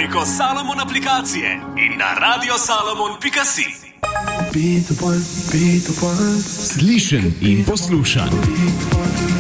preko Salomon aplikacije in na radiosalomon.si. Slišen in poslušan.